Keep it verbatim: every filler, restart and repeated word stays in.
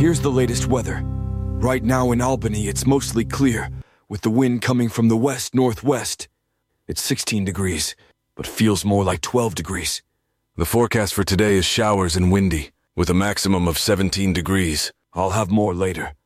Here's the latest weather. Right now in Albany, it's mostly clear, with the wind coming from the west-northwest. It's sixteen degrees, but feels more like twelve degrees. The forecast for today is showers and windy, with a maximum of seventeen degrees. I'll have more later.